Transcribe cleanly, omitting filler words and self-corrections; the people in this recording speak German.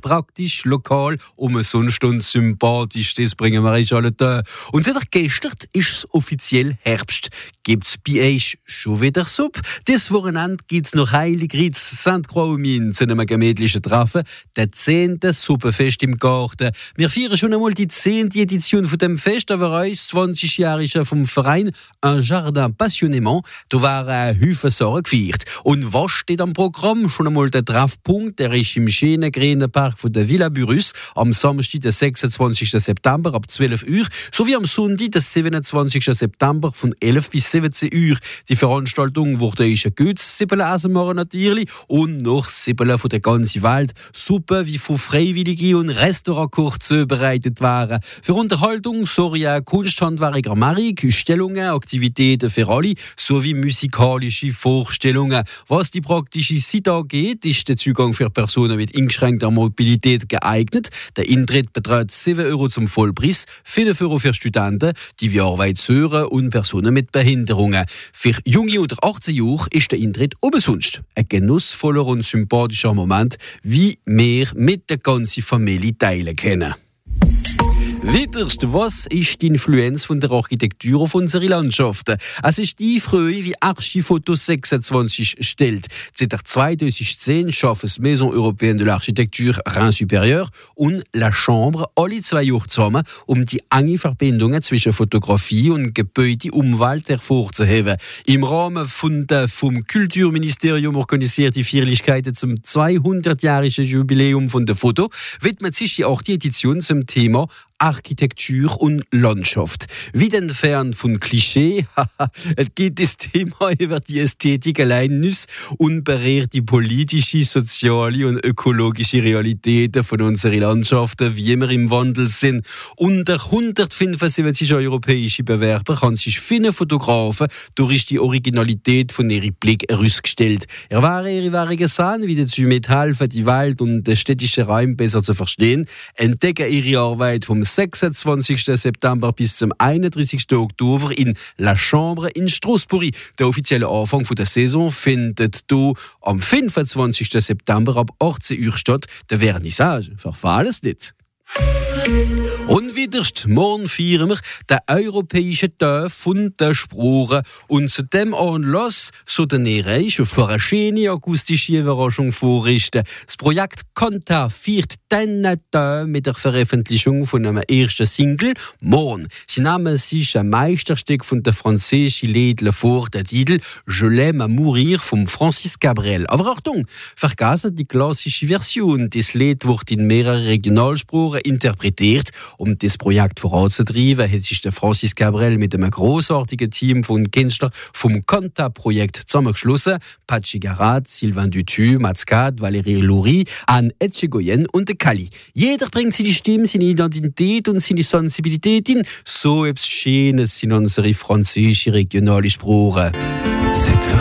praktisch, lokal und sonst und sympathisch. Das bringen wir euch alle da. Und seit gestern ist es offiziell Herbst. Gibt's bei euch schon wieder Suppe? Das Wochenende gibt's noch Heiligritz, St. Croix zu einem gemütlichen Treffen. Der 10. Suppenfest im Garten. Wir feiern schon einmal die 10. Edition von dem Fest, aber euch 20-Jährige vom Verein Un Jardin Passionnément. Da waren Haufen Sachen gefeiert. Und was steht am Programm? Schon einmal der Treffpunkt, der ist im schönen grünen Park von der Villa Burus am Samstag, den 26. September ab 12 Uhr, sowie am Sonntag, den 27. September von 11 bis 17 Uhr. Die Veranstaltung wurde ein gutes Siebeln machen natürlich und noch Siebeln von der ganzen Welt. Suppe wie von Freiwilligen und Restaurantkoch zubereitet waren. Für Unterhaltung sorry Kunsthandwerker Marik, Ausstellungen, Aktivitäten für alle sowie musikalische Vorstellungen. Was die praktische Seite angeht, ist der Zugang für Personen mit eingeschränkter Mobilität geeignet. Der Eintritt beträgt 7 Euro zum Vollpreis, 5 Euro für Studenten, die wie Arbeitshörer und Personen mit Behinderungen. Für Junge unter 18 Jahren ist der Eintritt umsonst. Ein genussvoller und sympathischer Moment, wie wir mit der ganzen Familie teilen können. Weiterst, was ist die Influenz von der Architektur auf unsere Landschaften? Es ist die Freude, wie Archifoto 26 stellt. Seit 2010 schafft das Maison Européenne de l'Architecture Rhin Supérieur und La Chambre alle 2 Jahre zusammen, um die enge Verbindungen zwischen Fotografie und Gebäude Umwelt hervorzuheben. Im Rahmen von der vom Kulturministerium organisierte Feierlichkeiten zum 200-jährigen Jubiläum von der Foto widmet sich die 8. Edition zum Thema Architektur und Landschaft. Wie denn fern von Klischee, es geht das Thema über die Ästhetik allein nicht und berührt die politische, soziale und ökologische Realitäten von unseren Landschaften, wie wir im Wandel sind. Unter 175 europäische Bewerber haben sich viele Fotografen durch die Originalität von ihrem Blick herausgestellt. Ihre Währungen sind, wie dazu mithelfen, die Welt und den städtischen Raum besser zu verstehen, entdecken ihre Arbeit vom 26. September bis zum 31. Oktober in La Chambre in Strasbourg. Der offizielle Anfang der Saison findet hier am 25. September ab 18 Uhr statt. Der Vernissage, verfallen es nicht. Und wiederst, morgen feiern wir den europäischen Tag von der Sprache. Und zu dem Anlass so den Erreich für eine schöne akustische Überraschung vorrichten. Das Projekt Kanta feiert diesen Tag mit der Veröffentlichung von einem ersten Single, Morgen. Sie nahmen sich ein Meisterstück von der französischen Liedle vor, der Titel Je l'aime à mourir von Francis Cabrel. Aber Achtung, vergessen die klassische Version. Das Lied wird in mehreren Regionalsprachen interpretiert. Um das Projekt voranzutreiben, hat sich der Francis Cabrel mit einem grossartigen Team von Künstlern vom Kanta-Projekt zusammengeschlossen. Pachi Garat, Sylvain Dutu, Mats Kat, Valérie Loury, Anne Etchegoyen und de Kali. Jeder bringt seine Stimme, seine Identität und seine Sensibilität in. So etwas Schönes in unsere französische regionale Sprache.